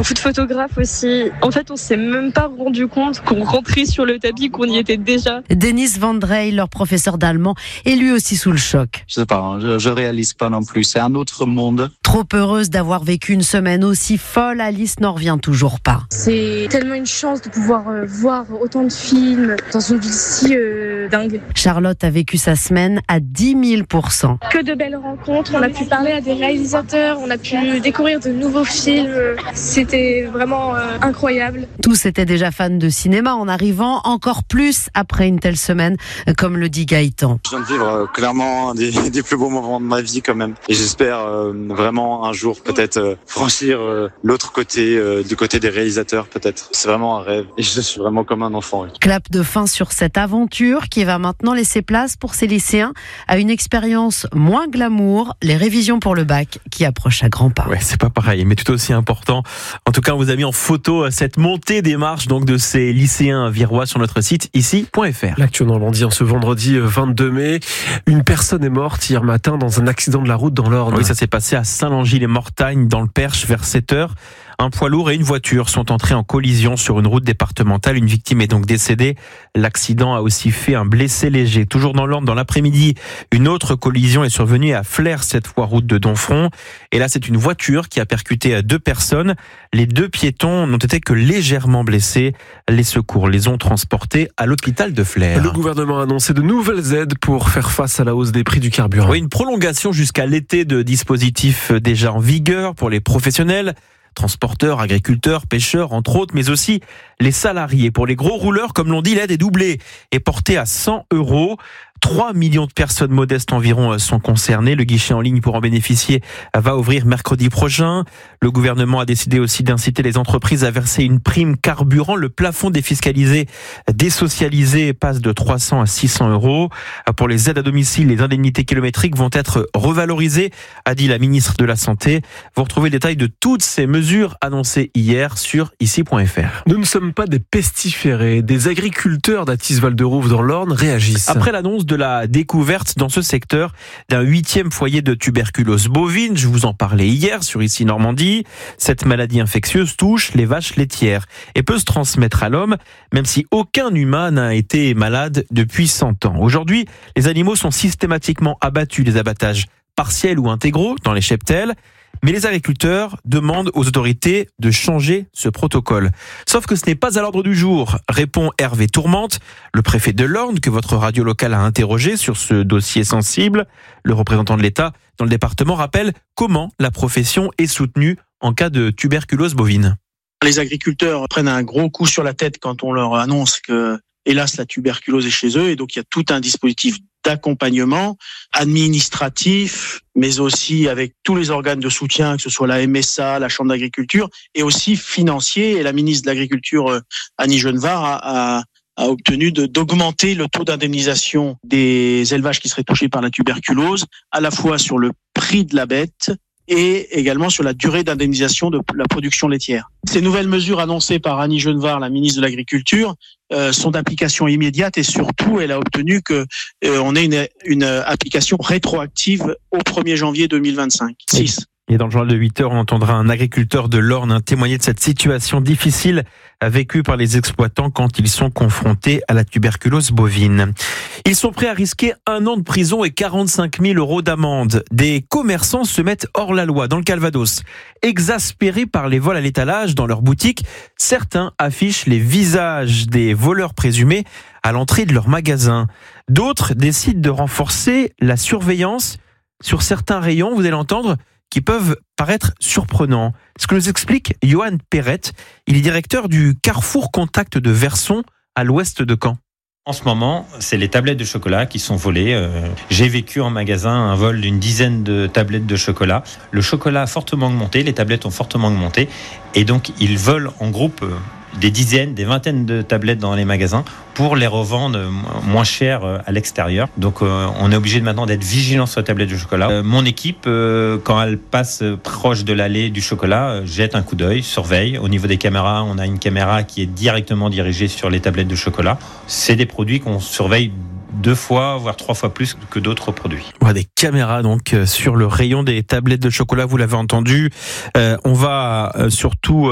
Beaucoup de photographes aussi. En fait, on s'est même pas rendu compte qu'on rentrait sur le tapis, qu'on y était déjà. Denis Van Drey, leur professeur d'allemand, est lui aussi sous le choc. Je sais pas, je réalise pas non plus. C'est un autre monde. Trop heureuse d'avoir vécu une semaine aussi folle, Alice n'en revient toujours pas. C'est tellement une chance de pouvoir voir autant de films dans une ville si dingue. Charlotte a vécu sa semaine à 10 000%. Que de belles rencontres, on a pu parler à des réalisateurs, on a pu découvrir de nouveaux films. C'était vraiment incroyable. Tous étaient déjà fans de cinéma en arrivant, encore plus après une telle semaine, comme le dit Gaëtan. Je viens de vivre clairement un des plus beaux moments de ma vie quand même. Et j'espère vraiment un jour peut-être franchir l'autre côté, du côté des réalisateurs peut-être. C'est vraiment un rêve et je suis vraiment comme un enfant. Oui. Clap de fin sur cette aventure qui va maintenant laisser place pour ces lycéens à une expérience moins glamour, les révisions pour le bac qui approchent à grands pas. Ouais, c'est pas pareil, mais tout aussi important. En tout cas, on vous a mis en photo cette montée des marches donc de ces lycéens virois sur notre site ici.fr. L'actu en Normandie, ce vendredi 22 mai, une personne est morte hier matin dans un accident de la route dans l'Orne. Oui, ça s'est passé à Saint-Langis-les-Mortagnes dans le Perche vers 7h. Un poids lourd et une voiture sont entrés en collision sur une route départementale. Une victime est donc décédée. L'accident a aussi fait un blessé léger. Toujours dans l'Orne, dans l'après-midi, une autre collision est survenue à Flers, cette fois route de Domfront. Et là, c'est une voiture qui a percuté 2 personnes. Les 2 piétons n'ont été que légèrement blessés. Les secours les ont transportés à l'hôpital de Flers. Le gouvernement a annoncé de nouvelles aides pour faire face à la hausse des prix du carburant. Oui, une prolongation jusqu'à l'été de dispositifs déjà en vigueur pour les professionnels. Transporteurs, agriculteurs, pêcheurs, entre autres, mais aussi les salariés. Pour les gros rouleurs, comme l'on dit, l'aide est doublée et portée à 100 €. 3 millions de personnes modestes environ sont concernées. Le guichet en ligne pour en bénéficier va ouvrir mercredi prochain. Le gouvernement a décidé aussi d'inciter les entreprises à verser une prime carburant. Le plafond défiscalisé, désocialisé passe de 300 à 600 €. Pour les aides à domicile, les indemnités kilométriques vont être revalorisées, a dit la ministre de la Santé. Vous retrouvez le détail de toutes ces mesures annoncées hier sur ici.fr. Nous ne sommes pas des pestiférés. Des agriculteurs d'Athis-Val-de-Rouve dans l'Orne réagissent. Après l'annonce de la découverte dans ce secteur d'un 8e foyer de tuberculose bovine, je vous en parlais hier sur Ici Normandie. Cette maladie infectieuse touche les vaches laitières et peut se transmettre à l'homme, même si aucun humain n'a été malade depuis 100 ans. Aujourd'hui, les animaux sont systématiquement abattus, les abattages partiels ou intégraux dans les cheptels. Mais les agriculteurs demandent aux autorités de changer ce protocole. Sauf que ce n'est pas à l'ordre du jour, répond Hervé Tourmente, le préfet de l'Orne que votre radio locale a interrogé sur ce dossier sensible. Le représentant de l'État dans le département rappelle comment la profession est soutenue en cas de tuberculose bovine. Les agriculteurs prennent un gros coup sur la tête quand on leur annonce que, hélas, la tuberculose est chez eux. Et donc, il y a tout un dispositif d'accompagnement administratif, mais aussi avec tous les organes de soutien, que ce soit la MSA, la Chambre d'agriculture, et aussi financier. Et la ministre de l'Agriculture, Annie Genevard, a obtenu d'augmenter le taux d'indemnisation des élevages qui seraient touchés par la tuberculose, à la fois sur le prix de la bête et également sur la durée d'indemnisation de la production laitière. Ces nouvelles mesures annoncées par Annie Genevard, la ministre de l'Agriculture, sont d'application immédiate et surtout, elle a obtenu que on ait une application rétroactive au 1er janvier 2025. Et dans le journal de 8h, on entendra un agriculteur de l'Orne témoigner de cette situation difficile vécue par les exploitants quand ils sont confrontés à la tuberculose bovine. Ils sont prêts à risquer 1 an de prison et 45 000 € d'amende. Des commerçants se mettent hors la loi dans le Calvados. Exaspérés par les vols à l'étalage dans leurs boutiques, certains affichent les visages des voleurs présumés à l'entrée de leur magasin. D'autres décident de renforcer la surveillance sur certains rayons, vous allez l'entendre, qui peuvent paraître surprenants. Ce que nous explique Johan Perrette, il est directeur du Carrefour Contact de Verson, à l'ouest de Caen. En ce moment, c'est les tablettes de chocolat qui sont volées. J'ai vécu en magasin un vol d'une dizaine de tablettes de chocolat. Le chocolat a fortement augmenté, les tablettes ont fortement augmenté. Et donc, ils volent en groupe des dizaines, des vingtaines de tablettes dans les magasins pour les revendre moins cher à l'extérieur. Donc on est obligé maintenant d'être vigilant sur la tablette de chocolat. Mon équipe, quand elle passe proche de l'allée du chocolat, jette un coup d'œil, surveille. Au niveau des caméras, on a une caméra qui est directement dirigée sur les tablettes de chocolat. C'est des produits qu'on surveille 2 fois, voire 3 fois plus que d'autres produits. On a des caméras donc sur le rayon des tablettes de chocolat, vous l'avez entendu. On va surtout